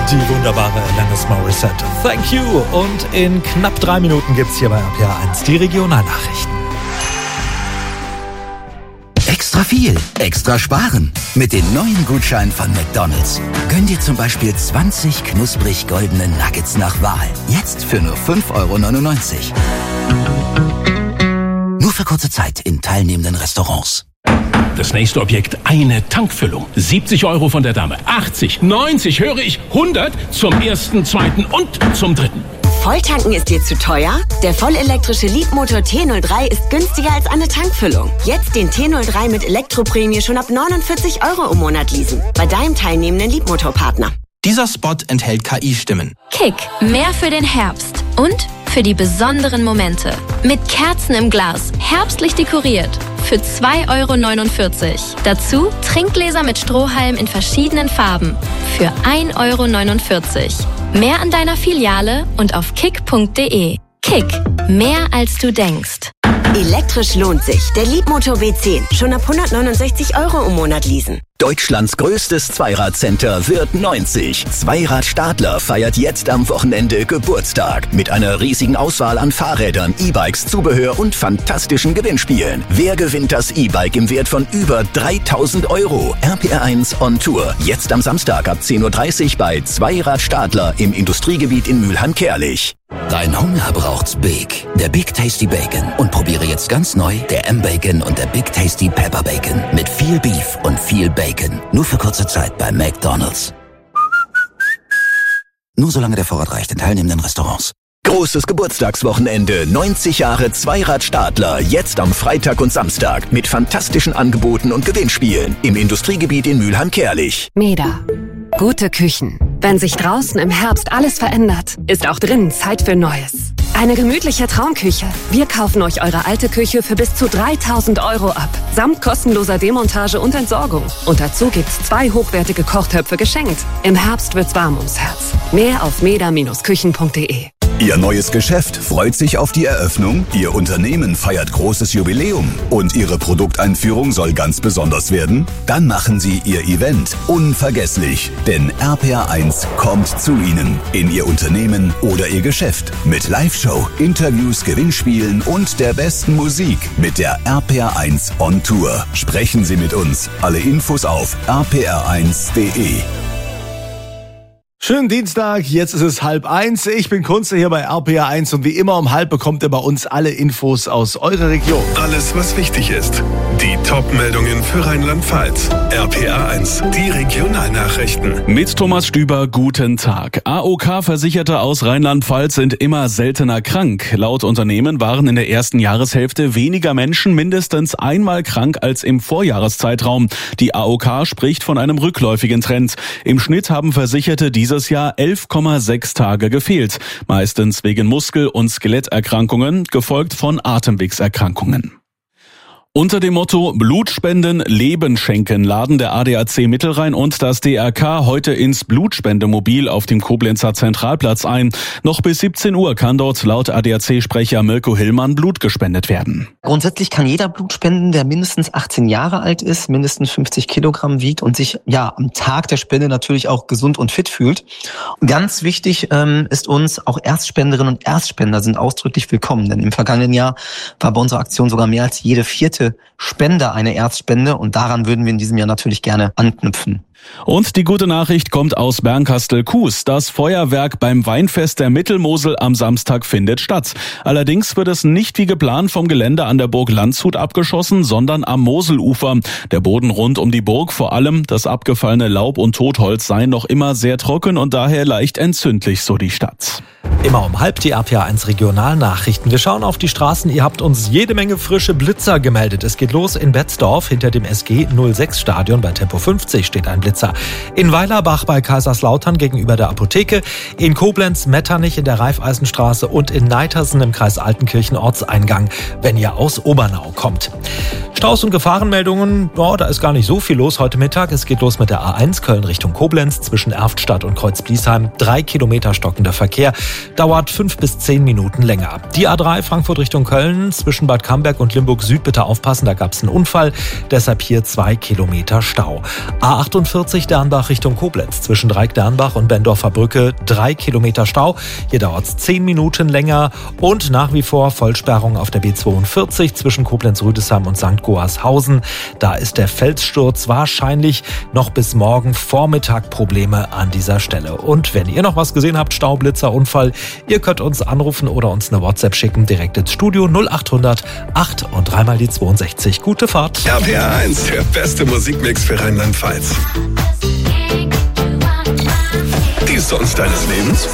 Die wunderbare Alanis Morissette. Thank you. Und in knapp 3 Minuten gibt's hier bei RPA1 die Regionalnachrichten. Extra viel, extra sparen. Mit den neuen Gutscheinen von McDonald's. Gönn dir zum Beispiel 20 knusprig goldene Nuggets nach Wahl. Jetzt für nur 5,99 €. Nur für kurze Zeit in teilnehmenden Restaurants. Das nächste Objekt, eine Tankfüllung. 70 € von der Dame, 80, 90, höre ich, 100 zum ersten, zweiten und zum dritten. Volltanken ist dir zu teuer? Der vollelektrische Leapmotor T03 ist günstiger als eine Tankfüllung. Jetzt den T03 mit Elektroprämie schon ab 49 € im Monat leasen. Bei deinem teilnehmenden Leapmotor-Partner. Dieser Spot enthält KI-Stimmen. Kick, mehr für den Herbst und für die besonderen Momente. Mit Kerzen im Glas, herbstlich dekoriert. Für 2,49 €. Dazu Trinkgläser mit Strohhalm in verschiedenen Farben. Für 1,49 €. Mehr an deiner Filiale und auf kick.de. Kick, mehr als du denkst. Elektrisch lohnt sich. Der Leapmotor W10. Schon ab 169 € im Monat leasen. Deutschlands größtes Zweiradcenter wird 90. Zweirad Stadler feiert jetzt am Wochenende Geburtstag. Mit einer riesigen Auswahl an Fahrrädern, E-Bikes, Zubehör und fantastischen Gewinnspielen. Wer gewinnt das E-Bike im Wert von über 3.000 €? RPR1 on Tour. Jetzt am Samstag ab 10:30 Uhr bei Zweirad Stadler im Industriegebiet in Mülheim-Kärlich. Dein Hunger braucht's Big. Der Big Tasty Bacon. Und probiere jetzt ganz neu der M-Bacon und der Big Tasty Pepper Bacon. Mit viel Beef und viel Bacon. Nur für kurze Zeit bei McDonald's. Nur solange der Vorrat reicht in teilnehmenden Restaurants. Großes Geburtstagswochenende, 90 Jahre Zweirad Stadler, jetzt am Freitag und Samstag mit fantastischen Angeboten und Gewinnspielen im Industriegebiet in Mülheim-Kärlich. Meda. Gute Küchen. Wenn sich draußen im Herbst alles verändert, ist auch drinnen Zeit für Neues. Eine gemütliche Traumküche. Wir kaufen euch eure alte Küche für bis zu 3.000 € ab. Samt kostenloser Demontage und Entsorgung. Und dazu gibt's 2 hochwertige Kochtöpfe geschenkt. Im Herbst wird's warm ums Herz. Mehr auf meda-küchen.de. Ihr neues Geschäft freut sich auf die Eröffnung, Ihr Unternehmen feiert großes Jubiläum und Ihre Produkteinführung soll ganz besonders werden? Dann machen Sie Ihr Event unvergesslich, denn RPR1 kommt zu Ihnen, in Ihr Unternehmen oder Ihr Geschäft mit Live-Show, Interviews, Gewinnspielen und der besten Musik mit der RPR1 on Tour. Sprechen Sie mit uns. Alle Infos auf rpr1.de. Schönen Dienstag, jetzt ist es 12:30. Ich bin Kunze hier bei RPA1 und wie immer um 12 bekommt ihr bei uns alle Infos aus eurer Region. Alles, was wichtig ist. Die Top-Meldungen für Rheinland-Pfalz. RPA1, die Regionalnachrichten. Mit Thomas Stüber, guten Tag. AOK-Versicherte aus Rheinland-Pfalz sind immer seltener krank. Laut Unternehmen waren in der ersten Jahreshälfte weniger Menschen mindestens einmal krank als im Vorjahreszeitraum. Die AOK spricht von einem rückläufigen Trend. Im Schnitt haben Versicherte dieses Jahr 11,6 Tage gefehlt. Meistens wegen Muskel- und Skeletterkrankungen, gefolgt von Atemwegserkrankungen. Unter dem Motto Blutspenden, Leben schenken laden der ADAC Mittelrhein und das DRK heute ins Blutspendemobil auf dem Koblenzer Zentralplatz ein. Noch bis 17 Uhr kann dort laut ADAC-Sprecher Mirko Hillmann Blut gespendet werden. Grundsätzlich kann jeder Blut spenden, der mindestens 18 Jahre alt ist, mindestens 50 Kilogramm wiegt und sich am Tag der Spende natürlich auch gesund und fit fühlt. Ganz wichtig ist uns, auch Erstspenderinnen und Erstspender sind ausdrücklich willkommen, denn im vergangenen Jahr war bei unserer Aktion sogar mehr als jede 4. Spender eine Erstspende und daran würden wir in diesem Jahr natürlich gerne anknüpfen. Und die gute Nachricht kommt aus Bernkastel-Kues. Das Feuerwerk beim Weinfest der Mittelmosel am Samstag findet statt. Allerdings wird es nicht wie geplant vom Gelände an der Burg Landshut abgeschossen, sondern am Moselufer. Der Boden rund um die Burg, vor allem das abgefallene Laub und Totholz, seien noch immer sehr trocken und daher leicht entzündlich, so die Stadt. Immer um 12 die RPA1 Regionalnachrichten. Wir schauen auf die Straßen. Ihr habt uns jede Menge frische Blitzer gemeldet. Es geht los in Betzdorf. Hinter dem SG 06 Stadion bei Tempo 50 steht ein Blitzer. In Weilerbach bei Kaiserslautern gegenüber der Apotheke. In Koblenz, Metternich in der Raiffeisenstraße und in Neitersen im Kreis Altenkirchen Ortseingang, wenn ihr aus Obernau kommt. Staus und Gefahrenmeldungen, da ist gar nicht so viel los heute Mittag. Es geht los mit der A1 Köln Richtung Koblenz zwischen Erftstadt und Kreuzbliesheim. 3 Kilometer stockender Verkehr, dauert 5 bis 10 Minuten länger. Die A3 Frankfurt Richtung Köln zwischen Bad Camberg und Limburg Süd bitte aufpassen, da gab es einen Unfall. Deshalb hier 2 Kilometer Stau. A48 A42 Dernbach Richtung Koblenz. Zwischen Dreieck-Dernbach und Bendorfer Brücke 3 Kilometer Stau. Hier dauert es 10 Minuten länger. Und nach wie vor Vollsperrung auf der B42 zwischen Koblenz-Rüdesheim und St. Goarshausen. Da ist der Felssturz wahrscheinlich noch bis morgen Vormittag Probleme an dieser Stelle. Und wenn ihr noch was gesehen habt, Staublitzer, Unfall, ihr könnt uns anrufen oder uns eine WhatsApp schicken, direkt ins Studio 0800 8 und 3 mal die 62. Gute Fahrt. RPR 1, der beste Musikmix für Rheinland-Pfalz. Die Songs deines Lebens?